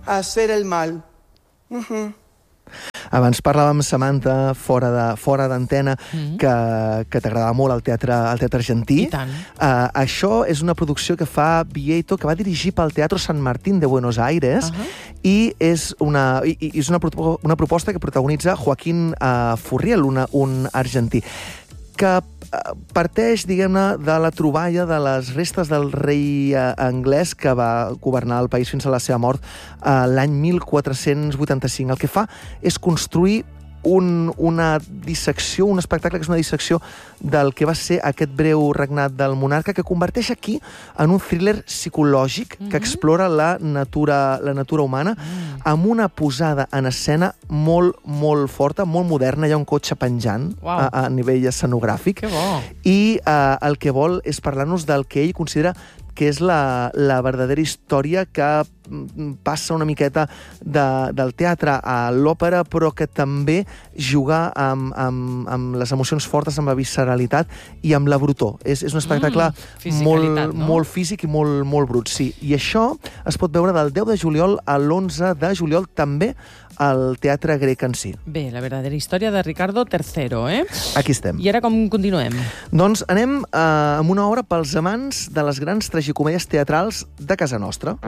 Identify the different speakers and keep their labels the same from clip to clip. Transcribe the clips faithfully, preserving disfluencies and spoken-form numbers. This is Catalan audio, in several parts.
Speaker 1: a hacer el mal. Uh-huh.
Speaker 2: Abans parlàvem, Samantha, fora de fora d'antena,
Speaker 3: Mm-hmm.
Speaker 2: que, que t'agradava molt el teatre, el teatre argentí.
Speaker 3: I tant.
Speaker 2: Uh, això és una producció que fa Vieito, que va dirigir pel Teatro San Martín de Buenos Aires,
Speaker 3: Uh-huh.
Speaker 2: i és una, i, i és una, pro- una proposta que protagonitza Joaquín uh, Furriel, una, un argentí, que parteix, diguem-ne, de la troballa de les restes del rei eh, anglès que va governar el país fins a la seva mort eh, l'any mil quatre-cents vuitanta-cinc. El que fa és construir un, una dissecció, un espectacle que és una dissecció del que va ser aquest breu regnat del monarca, que converteix aquí en un thriller psicològic
Speaker 3: Mhm.
Speaker 2: que explora la natura, la natura humana,
Speaker 3: Mm.
Speaker 2: amb una posada en escena molt, molt forta, molt moderna. Hi ha un cotxe penjant
Speaker 3: Uau.
Speaker 2: a, a nivell escenogràfic.
Speaker 3: Que bo.
Speaker 2: I eh, el que vol és parlar-nos del que ell considera que és la, la verdadera història que mm, passa una miqueta de, del teatre a l'òpera, però que també juga amb, amb, amb les emocions fortes, amb la visceralitat i amb la brutor. És, és un espectacle
Speaker 3: Mm, fisicalitat,
Speaker 2: molt,
Speaker 3: no?
Speaker 2: molt físic i molt, molt brut, sí. I això es pot veure del deu de juliol a l'onze de juliol, també al Teatre Grec en si.
Speaker 3: Bé, la verdadera història de Ricardo tercero, eh?
Speaker 2: Aquí estem.
Speaker 3: I ara com continuem?
Speaker 2: Doncs anem eh, amb una obra pels amants de les grans tragicomèdies teatrals de casa nostra.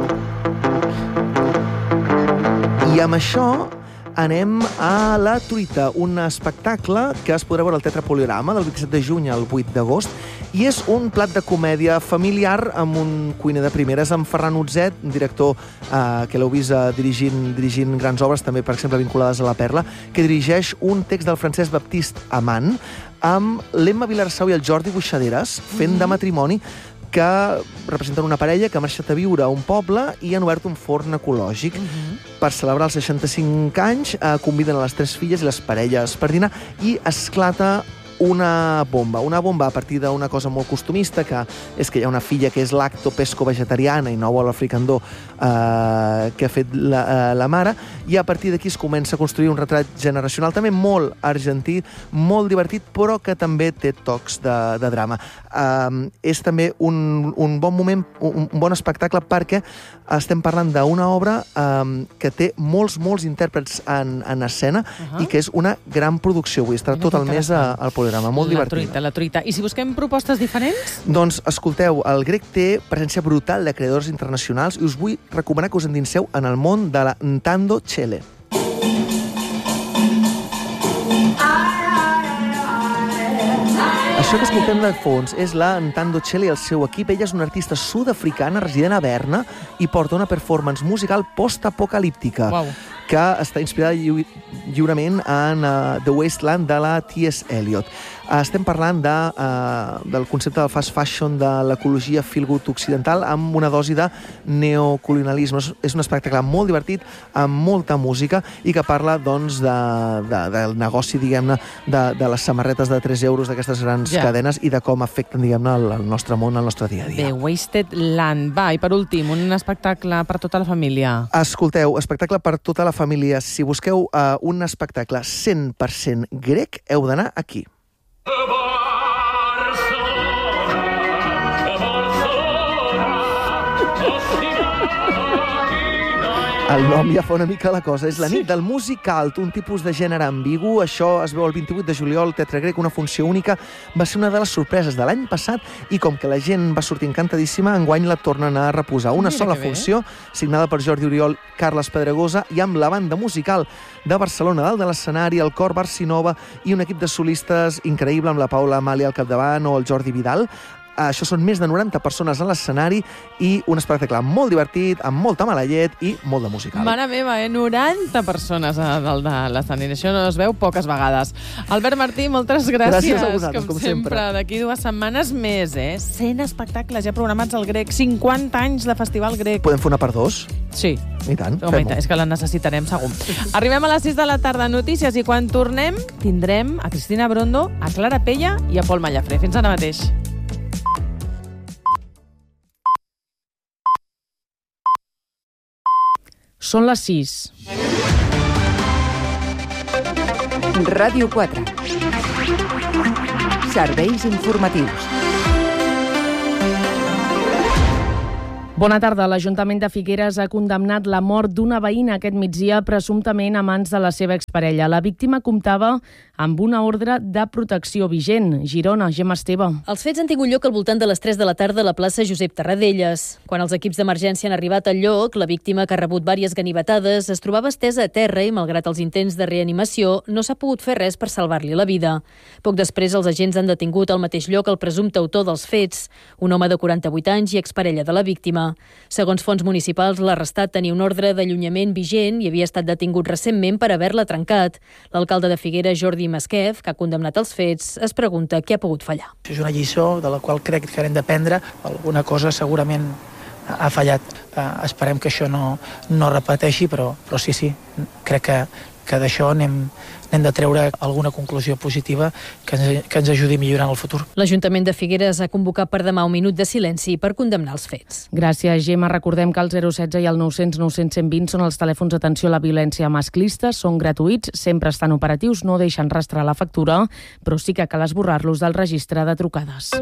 Speaker 2: I amb això anem a La Truita, un espectacle que es podrà veure al Teatre Poliorama del vint-i-set de juny al vuit d'agost, i és un plat de comèdia familiar amb un cuiner de primeres, amb Ferran Utzet, un director eh, que l'heu vist eh, dirigint, dirigint grans obres, també, per exemple, vinculades a La Perla, que dirigeix un text del Francesc Baptist Amant, amb l'Emma Vilarsau i el Jordi Buixaderes, fent de matrimoni, que representen una parella que ha marxat a viure a un poble i han obert un forn ecològic.
Speaker 3: Uh-huh.
Speaker 2: Per celebrar els seixanta-cinc anys, eh, conviden a les tres filles i les parelles per dinar i esclata una bomba. Una bomba a partir d'una cosa molt costumista, que és que hi ha una filla que és lacto-pesco-vegetariana i no vol el fricandó eh, que ha fet la, eh, la mare, i a partir d'aquí es comença a construir un retrat generacional també molt argentí, molt divertit, però que també té tocs de, de drama. Eh, és també un, un bon moment, un, un bon espectacle, perquè estem parlant d'una obra eh, que té molts, molts intèrprets en, en escena,
Speaker 3: Uh-huh.
Speaker 2: i que és una gran producció. Vull estar
Speaker 3: Mira
Speaker 2: tot que
Speaker 3: que
Speaker 2: el mes a,
Speaker 3: interessant.
Speaker 2: al programa, molt
Speaker 3: la
Speaker 2: divertit.
Speaker 3: truita, la truita. I si busquem propostes diferents?
Speaker 2: Doncs, escolteu, el Grec té presència brutal de creadors internacionals i us vull recomanar que us endinseu en el món de la Ntando Chele. Això que escoltem de fons és la Ntando Chele i el seu equip. Ella és una artista sud-africana resident a Berna i porta una performance musical post-apocalíptica.
Speaker 3: Uau.
Speaker 2: Que està inspirada lliu lliurement en uh, The Wasteland de la T S. Eliot. Uh, estem parlant de, uh, del concepte del fast fashion, de l'ecologia feel-good occidental, amb una dosi de neocolonialisme. És, és un espectacle molt divertit, amb molta música, i que parla, doncs, de, de, del negoci, diguem-ne, de, de les samarretes de tres euros d'aquestes grans
Speaker 3: Ja.
Speaker 2: cadenes i de com afecten, diguem-ne, el, el nostre món, el nostre dia a dia.
Speaker 3: The Wasted Land. Va, i per últim, un espectacle per tota la família.
Speaker 2: Escolteu, espectacle per tota la família. Si busqueu uh, un espectacle cent per cent grec, heu d'anar aquí. El nom ja fa una mica la cosa. És la nit del musical, un tipus de gènere ambigu. Això es veu el vint-i-vuit de juliol al Teatre Grec, una funció única. Va ser una de les sorpreses de l'any passat i com que la gent va sortir encantadíssima, enguany la tornen a reposar. Una
Speaker 3: Mira
Speaker 2: sola
Speaker 3: que bé.
Speaker 2: funció, signada per Jordi Oriol, Carles Pedregosa, i amb la banda musical de Barcelona dalt de l'escenari, el cor Barcinova i un equip de solistes increïble amb la Paula Amàlia al capdavant o el Jordi Vidal. Això són més de noranta persones a l'escenari i un espectacle molt divertit, amb molta mala llet i molt de musical.
Speaker 3: Mare meva, eh? noranta persones a dalt de l'escenari. Això no es veu poques vegades. Albert Martí, moltes gràcies.
Speaker 2: Gràcies a vosaltres, com sempre.
Speaker 3: D'aquí dues setmanes més, eh? cent espectacles ja programats al Grec, cinquanta anys de Festival Grec.
Speaker 2: Podem fer una per dos?
Speaker 3: Sí.
Speaker 2: I tant,
Speaker 3: Home, i
Speaker 2: fem-ho.
Speaker 3: tant, és que la necessitarem, segur. Arribem a les sis de la tarda, notícies, i quan tornem tindrem a Cristina Brondo, a Clara Pella i a Pol Mallafré. Fins ara mateix. Són les sis.
Speaker 4: Ràdio quatre. Serveis informatius.
Speaker 5: Bona tarda. L'Ajuntament de Figueres ha condemnat la mort d'una veïna aquest migdia, presumptament a mans de la seva exparella. La víctima comptava amb una ordre de protecció vigent. Girona, Gemma Esteve.
Speaker 6: Els fets han tingut lloc al voltant de les tres de la tarda a la plaça Josep Tarradellas. Quan els equips d'emergència han arribat al lloc, la víctima, que ha rebut vàries ganivetades, es trobava estesa a terra i, malgrat els intents de reanimació, no s'ha pogut fer res per salvar-li la vida. Poc després, els agents han detingut al mateix lloc el presumpte autor dels fets, un home de quaranta-vuit anys i exparella de la víctima. Segons fonts municipals, l'arrestat tenia un ordre d'allunyament vigent i havia estat detingut recentment per haver-la trencat. L'alcalde de Figueres, Jordi Masquef, que ha condemnat els fets, es pregunta què ha pogut fallar.
Speaker 7: És una lliçó de la qual crec que hem d'aprendre. Alguna cosa segurament ha fallat. Uh, esperem que això no, no repeteixi, però, però sí, sí, crec que, que d'això anem, anem de treure alguna conclusió positiva que ens, que ens ajudi a millorar en el futur.
Speaker 6: L'Ajuntament de Figueres ha convocat per demà un minut de silenci per condemnar els fets.
Speaker 5: Gràcies, Gemma. Recordem que el zero setze i el nou cents nou cents cent vint són els telèfons d'atenció a la violència masclista, són gratuïts, sempre estan operatius, no deixen rastrear la factura, però sí que cal esborrar-los del registre de trucades.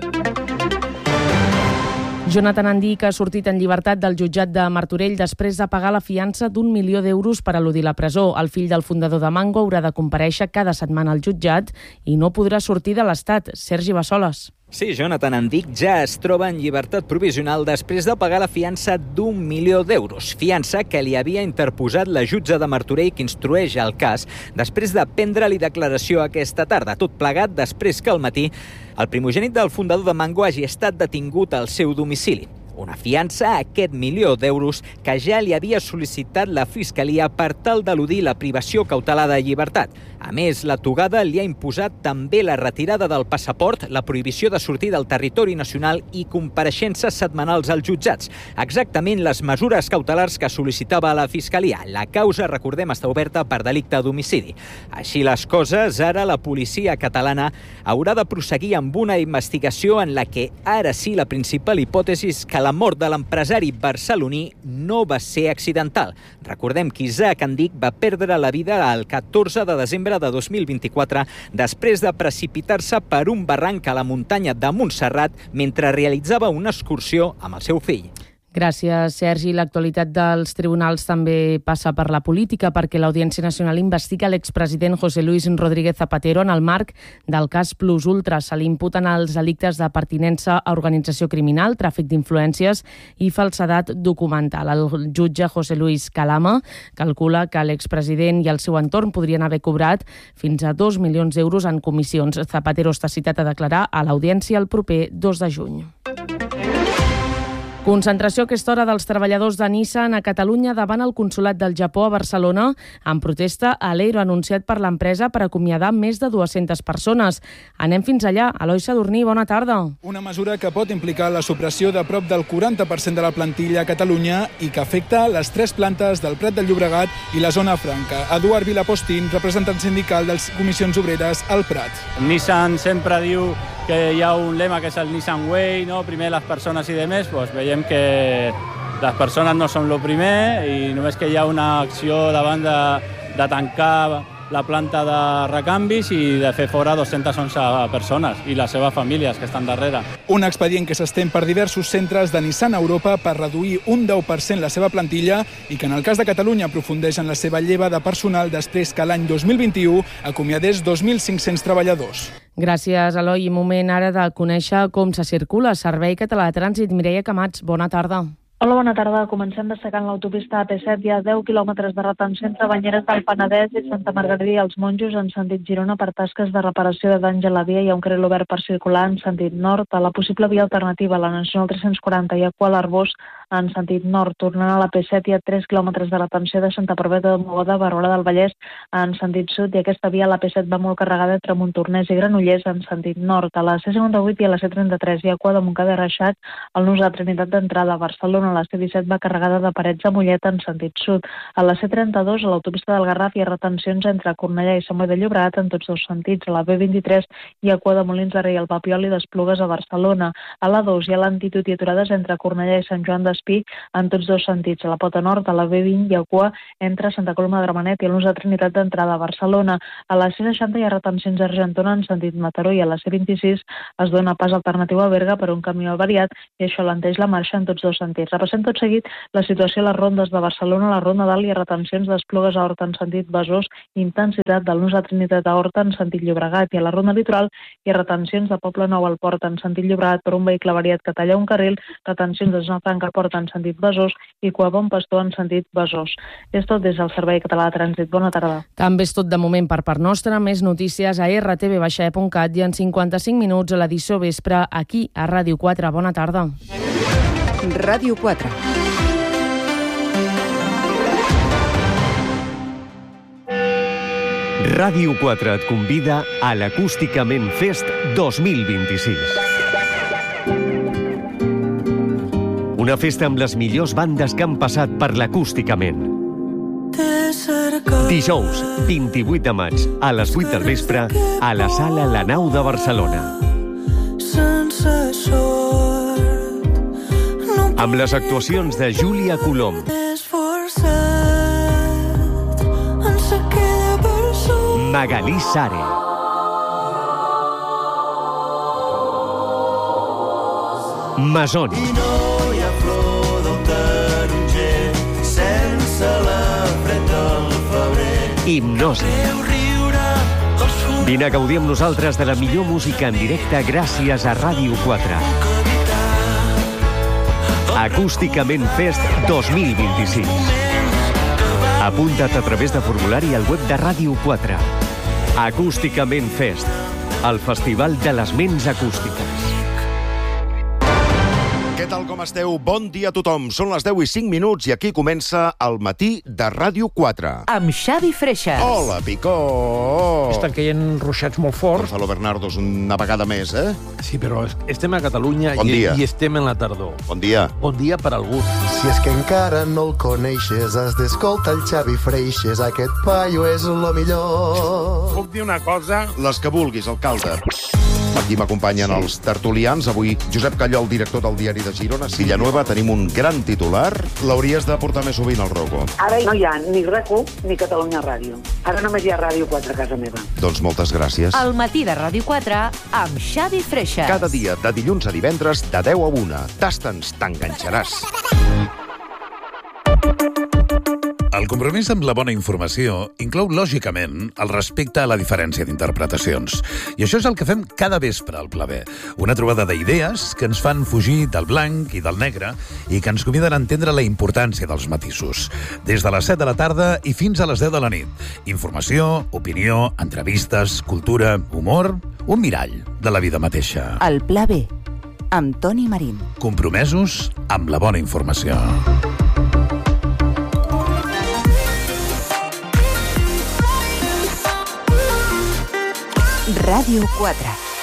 Speaker 5: Jonathan Andic ha sortit en llibertat del jutjat de Martorell després de pagar la fiança d'un milió d'euros per eludir la presó. El fill del fundador de Mango haurà de comparèixer cada setmana al jutjat i no podrà sortir de l'Estat. Sergi Bassoles.
Speaker 8: Sí, Jonathan Andic ja es troba en llibertat provisional després de pagar la fiança d'un milió d'euros. Fiança que li havia interposat la jutge de Martorell que instrueix el cas després de prendre-li declaració aquesta tarda. Tot plegat després que al matí el primogènit del fundador de Mango hagi estat detingut al seu domicili. Una fiança a aquest milió d'euros que ja li havia sol·licitat la Fiscalia per tal d'eludir la privació cautelada de llibertat. A més, la togada li ha imposat també la retirada del passaport, la prohibició de sortir del territori nacional i compareixences setmanals als jutjats. Exactament les mesures cautelars que sol·licitava la Fiscalia. La causa, recordem, està oberta per delicte d'homicidi. Així les coses, ara la policia catalana haurà de prosseguir amb una investigació en la que ara sí la principal hipòtesi és que la mort de l'empresari barceloní no va ser accidental. Recordem que Isaac Andic va perdre la vida el catorze de desembre de dos mil vint-i-quatre després de precipitar-se per un barranc a la muntanya de Montserrat mentre realitzava una excursió amb el seu fill.
Speaker 5: Gràcies, Sergi. L'actualitat dels tribunals també passa per la política perquè l'Audiència Nacional investiga l'expresident José Luis Rodríguez Zapatero en el marc del cas Plus Ultra. Se li imputen els delictes de pertinença a organització criminal, tràfic d'influències i falsedat documental. El jutge José Luis Calama calcula que l'expresident i el seu entorn podrien haver cobrat fins a dos milions d'euros en comissions. Zapatero està citat a declarar a l'audiència el proper dos de juny. Concentració a aquesta hora dels treballadors de Nissan a Catalunya davant el consolat del Japó a Barcelona en protesta a l'Ero anunciat per l'empresa per acomiadar més de dues-centes persones. Anem fins allà. Eloi Sadurní, bona tarda.
Speaker 9: Una mesura que pot implicar la supressió de prop del quaranta per cent de la plantilla a Catalunya i que afecta les tres plantes del Prat del Llobregat i la zona franca. Eduard Vilapostín, representant sindical de les comissions obreres al Prat.
Speaker 10: Nissan sempre diu que hi ha un lema que és el Nissan Way, no? Primer les persones i demés, doncs veiem que les persones no són el primer i només que hi ha una acció davant de, de tancar la planta de recanvis i de fer fora dues-centes onze persones i les seves famílies que estan darrere.
Speaker 9: Un expedient que s'estén per diversos centres de Nissan a Europa per reduir un deu per cent la seva plantilla i que en el cas de Catalunya aprofundeix en la seva lleva de personal després que l'any dos mil vint-i-u acomiadés dos mil cinc-cents treballadors.
Speaker 5: Gràcies, Eloi. Moment ara de conèixer com se circula. Servei Català de Trànsit. Mireia Camats, bona tarda.
Speaker 11: Hola, bona tarda. Comencem destacant l'autopista A P set. Hi ha deu quilòmetres de retenció entre Banyeres del Penedès i Santa Margarida i els Monjos en sentit Girona per tasques de reparació de danys a la via. Hi ha un carril obert per circular en sentit nord. A la possible via alternativa, la Nacional tres-cents quaranta i Aqua l'Arbós en sentit nord. Tornant a la P set hi ha tres quilòmetres de retenció de Santa Barbeta de Mogoda a Barberà del Vallès en sentit sud i aquesta via, la P set, va molt carregada entre Montornès i Granollers en sentit nord. A la C cinquanta-vuit i a la C trenta-tres hi ha Aqua de Montcada i Reixac al nus de Trinitat d'entrada. A Barcelona, la C disset va carregada de Parets de Mollet en sentit sud. A la C trenta-dos, a l'autopista del Garraf, hi ha retencions entre Cornellà i Sant Boi de Llobregat en tots dos sentits. A la B vint-i-tres hi ha Cua de Molins de Rei al Papiol i d'Esplugues a Barcelona. A la dos hi ha lentitud i aturades entre Cornellà i Sant Joan d'Espí en tots dos sentits. A la Pota Nord, a la B vint, hi ha Cua entre Santa Coloma de Gramenet i el nus de Trinitat d'entrada a Barcelona. A la C seixanta hi ha retencions a Argentona en sentit Mataró i a la C vint-i-sis es dona pas alternatiu a Berga per un camió avariat i això alenteix la marxa en tots dos sentits. Repassem tot seguit la situació a les rondes de Barcelona, la Ronda d'Àlia, retencions d'Esplugues a Horta en sentit Besòs, intensitat del Nus a Trinitat a Horta en sentit Llobregat, i a la Ronda Litoral hi ha retencions de Poble Nou al Port en sentit Llobregat per un vehicle variat que talla un carril, retencions de Zona Franca Port en sentit Besòs i Cua Bon Pastor en sentit Besòs. És tot des del Servei Català de Trànsit. Bona tarda.
Speaker 5: També és tot de moment per part nostra. Més notícies a erre te ve baixa e punt cat i en cinquanta-cinc minuts a l'edició vespre aquí a Ràdio quatre. Bona tarda.
Speaker 4: Ràdio quatre.
Speaker 12: Ràdio quatre et convida a l'Acústicament Fest dos mil vint-i-sis. Una festa amb les millors bandes que han passat per l'Acústicament. Dijous, vint-i-vuit de maig, a les vuit del vespre, a la Sala La Nau de Barcelona. Amb les actuacions de Júlia Colom, Magalí Sare, Masoni, Hipnosi. Vine a gaudir amb nosaltres de la millor música en directe gràcies a Ràdio quatre. Acústicament Fest dos mil vint-i-sis. Apunta't a través de formulari al web de Ràdio quatre. Acústicament Fest, el festival de les ments acústiques.
Speaker 13: Què tal, com esteu? Bon dia a tothom. Són les deu i cinc minuts i aquí comença el matí de Ràdio quatre.
Speaker 14: Amb Xavi Freixas.
Speaker 13: Hola, Picó!
Speaker 15: Estan caient ruixats molt forts.
Speaker 13: Gonzalo Bernardo, una vegada més, eh?
Speaker 15: Sí, però estem a Catalunya
Speaker 13: bon
Speaker 15: i,
Speaker 13: dia.
Speaker 15: i estem en la tardor.
Speaker 13: Bon dia.
Speaker 15: Bon dia per algú.
Speaker 16: Si és que encara no el coneixes, has d'escoltar el Xavi Freixas. Aquest paio és lo millor.
Speaker 17: Puc dir una cosa?
Speaker 13: Les que vulguis, alcalde. Aquí m'acompanyen sí. els tertulians. Avui Josep Callol, director del Diari de Girona. Villanueva, tenim un gran titular. L'hauries de portar més sovint al Rocco.
Speaker 18: Ara no hi ha ni RAC1 ni Catalunya Ràdio. Ara només hi ha Ràdio quatre a casa meva.
Speaker 13: Doncs moltes gràcies.
Speaker 14: El matí de Ràdio quatre amb Xavi Freixas.
Speaker 13: Cada dia, de dilluns a divendres, de deu a una. Tasta'ns, t'enganxaràs.
Speaker 19: El compromís amb la bona informació inclou, lògicament, el respecte a la diferència d'interpretacions. I això és el que fem cada vespre al Pla B. Una trobada d'idees que ens fan fugir del blanc i del negre i que ens conviden a entendre la importància dels matisos. Des de les set de la tarda i fins a les deu de la nit. Informació, opinió, entrevistes, cultura, humor, un mirall de la vida mateixa.
Speaker 14: El Pla B, amb Toni Marín.
Speaker 19: Compromesos amb la bona informació.
Speaker 14: Ràdio quatre.